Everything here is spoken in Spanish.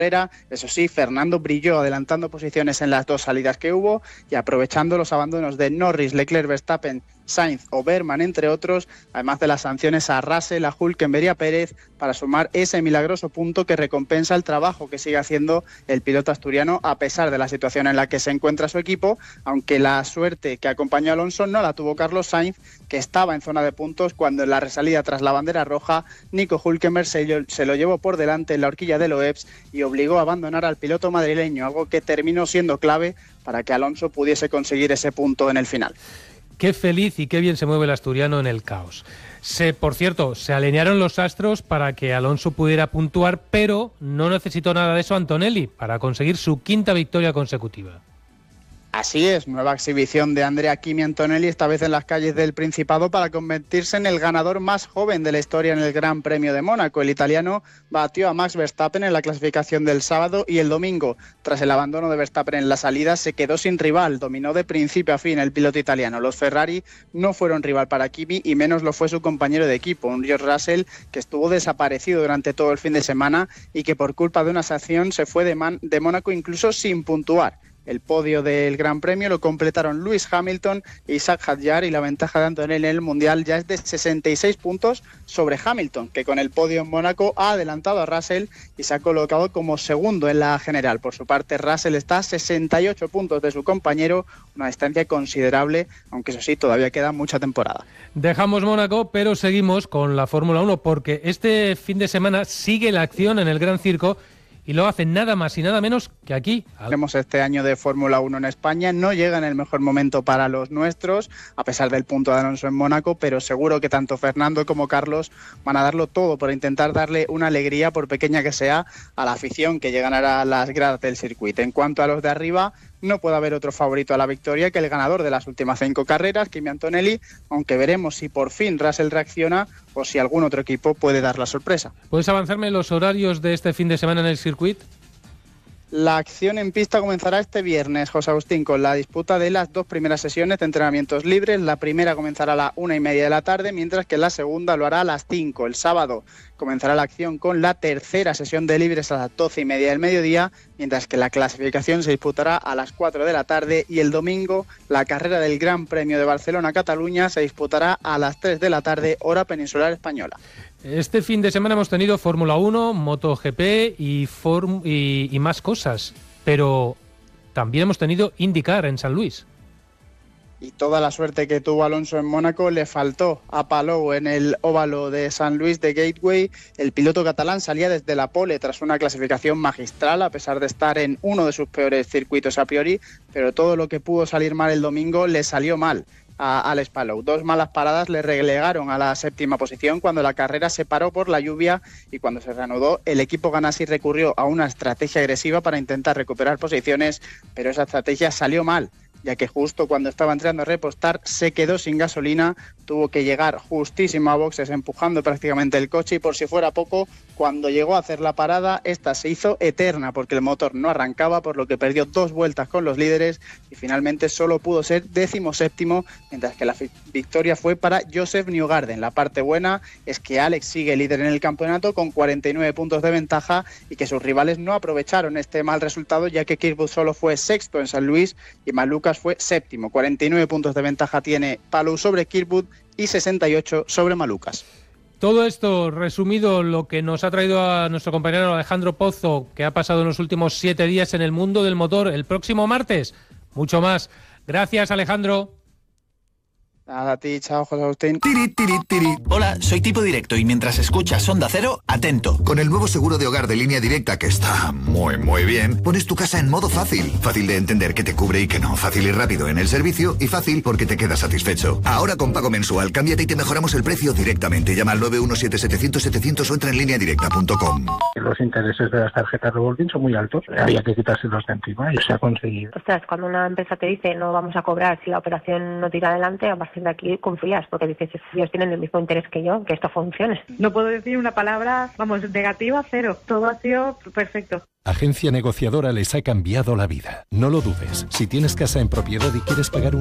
Eso sí, Fernando brilló adelantando posiciones en las dos salidas que hubo y aprovechando los abandonos de Norris, Leclerc, Verstappen, Sainz o Berman, entre otros, además de las sanciones a Russell, a Hülkenberg y a Pérez, para sumar ese milagroso punto que recompensa el trabajo que sigue haciendo el piloto asturiano a pesar de la situación en la que se encuentra su equipo, aunque la suerte que acompañó a Alonso no la tuvo Carlos Sainz, que estaba en zona de puntos cuando en la resalida tras la bandera roja, Nico Hülkenberg se lo llevó por delante en la horquilla de Loebs y obligó a abandonar al piloto madrileño, algo que terminó siendo clave para que Alonso pudiese conseguir ese punto en el final. Qué feliz y qué bien se mueve el asturiano en el caos. Por cierto, se alinearon los astros para que Alonso pudiera puntuar, pero no necesitó nada de eso Antonelli para conseguir su quinta victoria consecutiva. Así es, nueva exhibición de Andrea Kimi Antonelli, esta vez en las calles del Principado, para convertirse en el ganador más joven de la historia en el Gran Premio de Mónaco. El italiano batió a Max Verstappen en la clasificación del sábado y el domingo, tras el abandono de Verstappen en la salida, se quedó sin rival, dominó de principio a fin el piloto italiano. Los Ferrari no fueron rival para Kimi y menos lo fue su compañero de equipo, un George Russell que estuvo desaparecido durante todo el fin de semana y que por culpa de una sanción se fue de Mónaco incluso sin puntuar. El podio del Gran Premio lo completaron Lewis Hamilton e Isaac Hadjar y la ventaja de Antonelli en el Mundial ya es de 66 puntos sobre Hamilton, que con el podio en Mónaco ha adelantado a Russell y se ha colocado como segundo en la general. Por su parte, Russell está a 68 puntos de su compañero, una distancia considerable, aunque eso sí, todavía queda mucha temporada. Dejamos Mónaco, pero seguimos con la Fórmula 1, porque este fin de semana sigue la acción en el Gran Circo y lo hacen nada más y nada menos que aquí. Hablemos este año de Fórmula 1 en España, no llega en el mejor momento para los nuestros, a pesar del punto de Alonso en Mónaco, pero seguro que tanto Fernando como Carlos van a darlo todo por intentar darle una alegría, por pequeña que sea, a la afición que llegan a las gradas del circuito. En cuanto a los de arriba, no puede haber otro favorito a la victoria que el ganador de las últimas 5 carreras, Kimi Antonelli, aunque veremos si por fin Russell reacciona o si algún otro equipo puede dar la sorpresa. ¿Puedes avanzarme los horarios de este fin de semana en el circuito? La acción en pista comenzará este viernes, José Agustín, con la disputa de las 2 primeras sesiones de entrenamientos libres. La primera comenzará a las 1:30 de la tarde, mientras que la segunda lo hará a las 5. El sábado comenzará la acción con la tercera sesión de libres a las 12:30 del mediodía, mientras que la clasificación se disputará a las 4 de la tarde y el domingo la carrera del Gran Premio de Barcelona-Cataluña se disputará a las 3 de la tarde, hora peninsular española. Este fin de semana hemos tenido Fórmula 1, MotoGP y más cosas, pero también hemos tenido IndyCar en San Luis. Y toda la suerte que tuvo Alonso en Mónaco le faltó a Palou en el óvalo de San Luis de Gateway. El piloto catalán salía desde la pole tras una clasificación magistral, a pesar de estar en uno de sus peores circuitos a priori, pero todo lo que pudo salir mal el domingo le salió mal a Alex Palou. 2 malas paradas le relegaron a la 7ª posición cuando la carrera se paró por la lluvia y cuando se reanudó el equipo Ganassi recurrió a una estrategia agresiva para intentar recuperar posiciones, pero esa estrategia salió mal, ya que justo cuando estaba entrando a repostar se quedó sin gasolina, tuvo que llegar justísimo a boxes empujando prácticamente el coche y por si fuera poco, cuando llegó a hacer la parada, esta se hizo eterna porque el motor no arrancaba, por lo que perdió 2 vueltas con los líderes y finalmente solo pudo ser 17º, mientras que la victoria fue para Joseph Newgarden. La parte buena es que Alex sigue líder en el campeonato con 49 puntos de ventaja y que sus rivales no aprovecharon este mal resultado, ya que Kirkwood solo fue 6º en San Luis y Malucas fue 7º. 49 puntos de ventaja tiene Palou sobre Kirkwood y 68 sobre Malucas. Todo esto resumido, lo que nos ha traído a nuestro compañero Alejandro Pozo, que ha pasado en los últimos 7 días en el mundo del motor. El próximo martes, mucho más. Gracias, Alejandro. Nada, a ti, chao, José Agustín. Tiri, tiri, tiri. Hola, soy Tipo Directo y mientras escuchas Onda Cero, atento. Con el nuevo seguro de hogar de Línea Directa, que está muy bien, pones tu casa en modo fácil. Fácil de entender que te cubre y que no. Fácil y rápido en el servicio y fácil porque te quedas satisfecho. Ahora con pago mensual, cámbiate y te mejoramos el precio directamente. Llama al 917-700-700 o entra en lineadirecta.com. Los intereses de las tarjetas revolving son muy altos. Había que quitárselos de encima y se ha conseguido. Ostras, cuando una empresa te dice no vamos a cobrar si la operación no tira adelante, a partir de aquí confías, porque dices, ellos tienen el mismo interés que yo, que esto funcione. No puedo decir una palabra, negativa, 0. Todo ha sido perfecto. Agencia Negociadora les ha cambiado la vida. No lo dudes. Si tienes casa en propiedad y quieres pagar